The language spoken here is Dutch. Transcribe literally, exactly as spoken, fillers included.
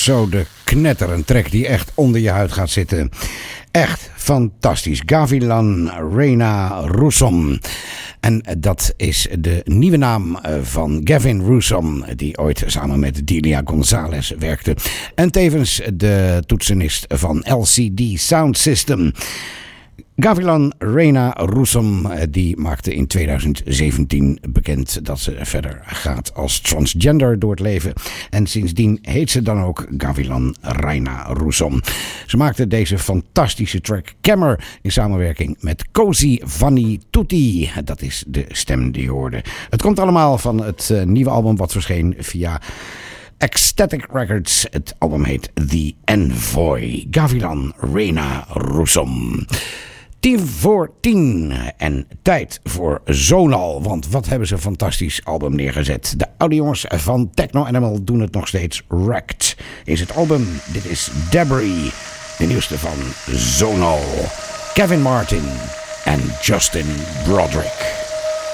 zo de knetter. Een track die echt onder je huid gaat zitten. Echt fantastisch. Gavilan Reina Roussom. En dat is de nieuwe naam van Gavin Roussom, die ooit samen met Delia Gonzalez werkte. En tevens de toetsenist van L C D Sound System. Gavilan Reina Roussom, die maakte in tweeduizend zeventien bekend dat ze verder gaat als transgender door het leven. En sindsdien heet ze dan ook Gavilan Reina Roussom. Ze maakte deze fantastische track Cammer in samenwerking met Cozy Vanni Tutti. Dat is de stem die je hoorde. Het komt allemaal van het uh, nieuwe album wat verscheen via Ecstatic Records. Het album heet The Envoy. Gavilan Reina Roussom. Tien voor tien en tijd voor Zonal. Want wat hebben ze een fantastisch album neergezet. De oude jongens van Techno Animal doen het nog steeds. Wrecked is het album. Dit is Debris, de nieuwste van Zonal. Kevin Martin en Justin Broderick.